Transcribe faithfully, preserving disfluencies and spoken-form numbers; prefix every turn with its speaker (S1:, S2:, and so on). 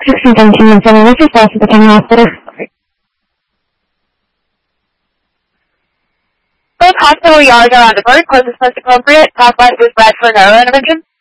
S1: sixteen seventeen and seven, what's your status at the county hospital?
S2: Both hospital yards are on the bird. Closest post appropriate. Top left is Bradford Neuro Intervention.